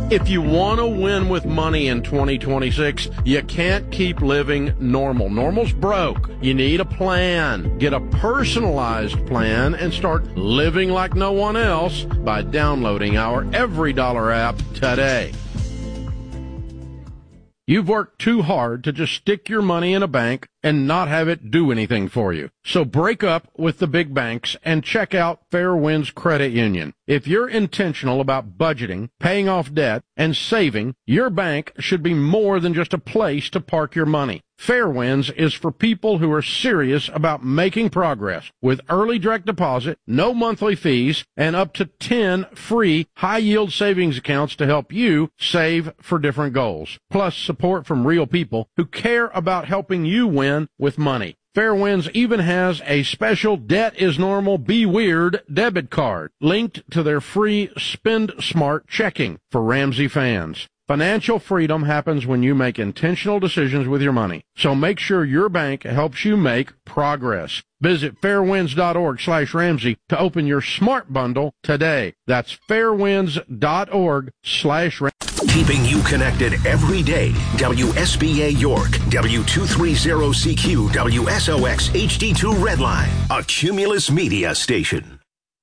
If you want to win with money in 2026, you can't keep living normal. Normal's broke. You need a plan. Get a personalized plan and start living like no one else by downloading our Every Dollar app today. You've worked too hard to just stick your money in a bank and not have it do anything for you. So break up with the big banks and check out Fairwinds Credit Union. If you're intentional about budgeting, paying off debt, and saving, your bank should be more than just a place to park your money. Fairwinds is for people who are serious about making progress with early direct deposit, no monthly fees, and up to 10 free high-yield savings accounts to help you save for different goals. Plus support from real people who care about helping you win with money. Fairwinds even has a special Debt is Normal, Be Weird debit card linked to their free Spend Smart checking for Ramsey fans. Financial freedom happens when you make intentional decisions with your money. So make sure your bank helps you make progress. Visit fairwinds.org/Ramsey to open your smart bundle today. That's fairwinds.org/Ramsey. Keeping you connected every day. WSBA York, W230CQ, WSOX HD2 Redline, a Cumulus Media station.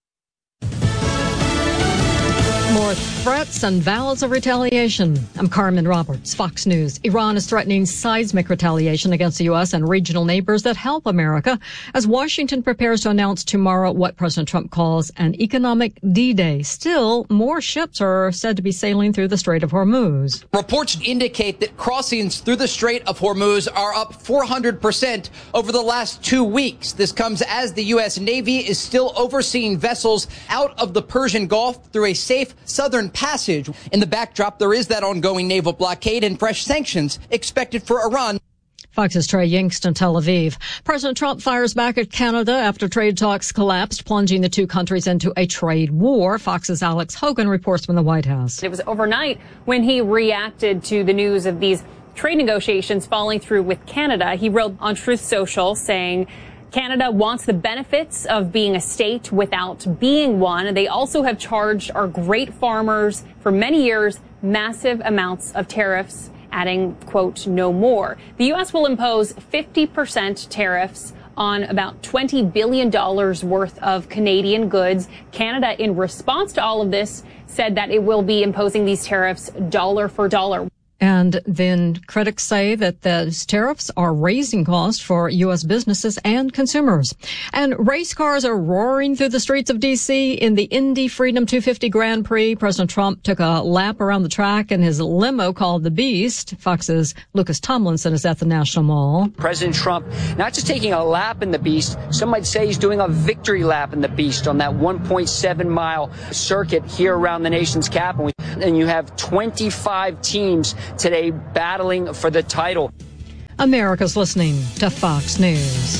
More threats and vows of retaliation. I'm Carmen Roberts, Fox News. Iran is threatening seismic retaliation against the U.S. and regional neighbors that help America as Washington prepares to announce tomorrow what President Trump calls an economic D-Day. Still, more ships are said to be sailing through the Strait of Hormuz. Reports indicate that crossings through the Strait of Hormuz are up 400% over the last 2 weeks. This comes as the U.S. Navy is still overseeing vessels out of the Persian Gulf through a safe southern passage. In the backdrop, there is that ongoing naval blockade and fresh sanctions expected for Iran. Fox's Trey Yingst in Tel Aviv. President Trump fires back at Canada after trade talks collapsed, plunging the two countries into a trade war. Fox's Alex Hogan reports from the White House. It was overnight when he reacted to the news of these trade negotiations falling through with Canada. He wrote on Truth Social saying, Canada wants the benefits of being a state without being one. They also have charged our great farmers for many years massive amounts of tariffs, adding, quote, no more. The U.S. will impose 50% tariffs on about $20 billion worth of Canadian goods. Canada, in response to all of this, said that it will be imposing these tariffs dollar for dollar. And then critics say that those tariffs are raising costs for U.S. businesses and consumers. And race cars are roaring through the streets of D.C. in the Indy Freedom 250 Grand Prix. President Trump took a lap around the track in his limo called the Beast. Fox's Lucas Tomlinson is at the National Mall. President Trump not just taking a lap in the Beast, some might say he's doing a victory lap in the Beast on that 1.7-mile circuit here around the nation's capital. And you have 25 teams today battling for the title. America's listening to Fox News.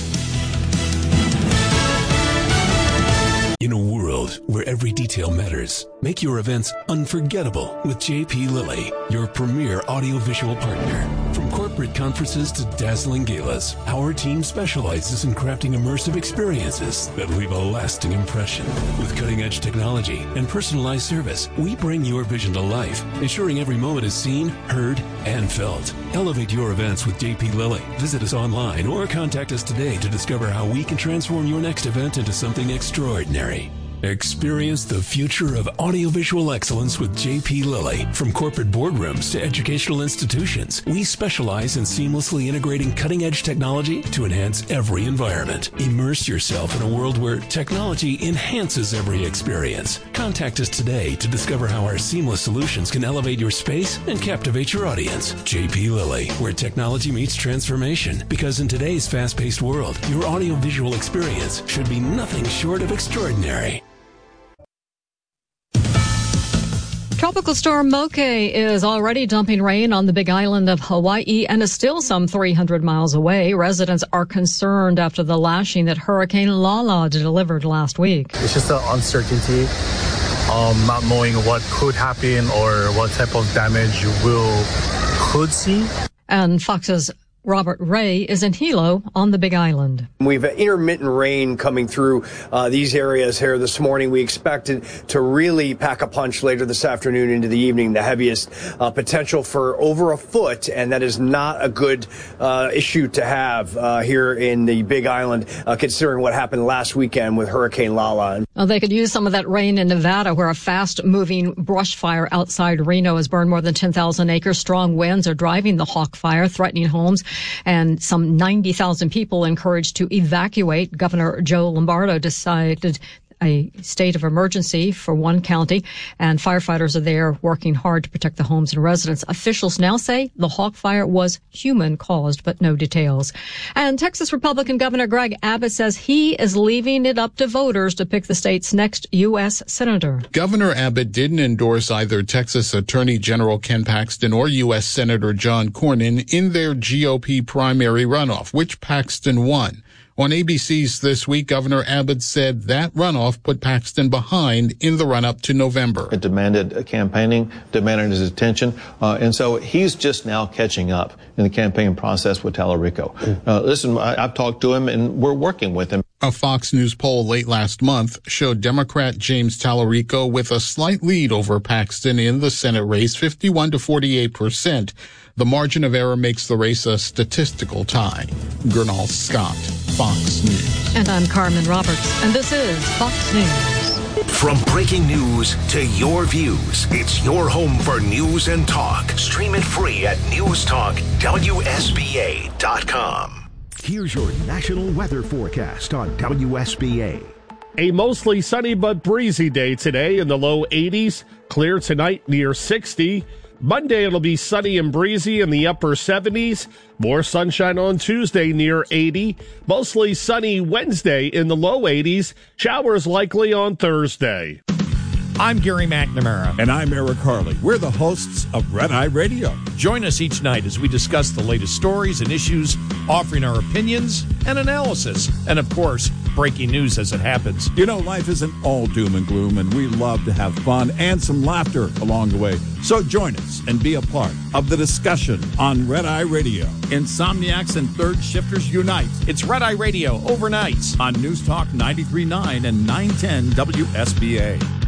In a world where every detail matters, make your events unforgettable with JP Lilly, your premier audiovisual partner. From corporate conferences to dazzling galas, our team specializes in crafting immersive experiences that leave a lasting impression. With cutting-edge technology and personalized service, we bring your vision to life, ensuring every moment is seen, heard, and felt. Elevate your events with JP Lilly. Visit us online or contact us today to discover how we can transform your next event into something extraordinary. Experience the future of audiovisual excellence with JP Lilly. From corporate boardrooms to educational institutions, we specialize in seamlessly integrating cutting-edge technology to enhance every environment. Immerse yourself in a world where technology enhances every experience. Contact us today to discover how our seamless solutions can elevate your space and captivate your audience. JP Lilly, where technology meets transformation. Because in today's fast-paced world, your audiovisual experience should be nothing short of extraordinary. Tropical storm Moke is already dumping rain on the Big Island of Hawaii and is still some 300 miles away. Residents are concerned after the lashing that Hurricane Lala delivered last week. It's just the uncertainty, not knowing what could happen or what type of damage you could see. And Fox's Robert Ray is in Hilo on the Big Island. We've intermittent rain coming through these areas here this morning. We expect it to really pack a punch later this afternoon into the evening. The heaviest potential for over a foot, and that is not a good issue to have here in the Big Island, considering what happened last weekend with Hurricane Lala. Well, they could use some of that rain in Nevada, where a fast-moving brush fire outside Reno has burned more than 10,000 acres. Strong winds are driving the hawk fire, threatening homes, and some 90,000 people encouraged to evacuate. Governor Joe Lombardo decided a state of emergency for one county, and firefighters are there working hard to protect the homes and residents. Officials now say the hawk fire was human-caused, but no details. And Texas Republican Governor Greg Abbott says he is leaving it up to voters to pick the state's next U.S. senator. Governor Abbott didn't endorse either Texas Attorney General Ken Paxton or U.S. Senator John Cornyn in their GOP primary runoff, which Paxton won. On ABC's This Week, Governor Abbott said that runoff put Paxton behind in the run-up to November. It demanded campaigning, demanded his attention, and so he's just now catching up in the campaign process with Tallarico. Listen, I've talked to him, and we're working with him. A Fox News poll late last month showed Democrat James Tallarico with a slight lead over Paxton in the Senate race, 51 to 48%. The margin of error makes the race a statistical tie. Gernal Scott, Fox News. And I'm Carmen Roberts, and this is Fox News. From breaking news to your views, it's your home for news and talk. Stream it free at newstalkwsba.com. Here's your national weather forecast on WSBA. A mostly sunny but breezy day today in the low 80s. Clear tonight near 60. Monday it'll be sunny and breezy in the upper 70s. More sunshine on Tuesday near 80. Mostly sunny Wednesday in the low 80s. Showers likely on Thursday. I'm Gary McNamara. And I'm Eric Harley. We're the hosts of Red Eye Radio. Join us each night as we discuss the latest stories and issues, offering our opinions and analysis. And, of course, breaking news as it happens. You know, life isn't all doom and gloom, and we love to have fun and some laughter along the way. So join us and be a part of the discussion on Red Eye Radio. Insomniacs and third shifters unite. It's Red Eye Radio overnights on News Talk 93.9 and 910 WSBA.